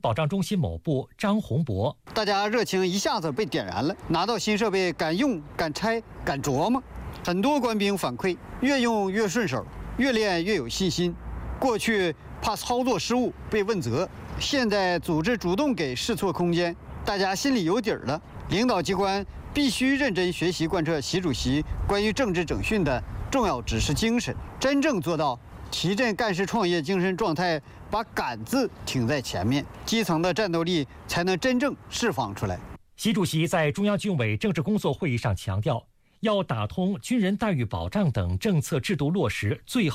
保障中心某部张洪博， 大家热情一下子被点燃了，拿到新设备敢用、敢拆、敢琢磨。很多官兵反馈，越用越顺手，越练越有信心。过去怕操作失误被问责，现在组织主动给试错空间，大家心里有底儿了。领导机关必须认真学习贯彻习主席关于政治整训的重要指示精神，真正做到提振干事创业精神状态，把“敢”字挺在前面，基层的战斗力才能真正释放出来。 习主席在中央军委政治工作会议上强调，要打通军人待遇保障等政策制度落实最后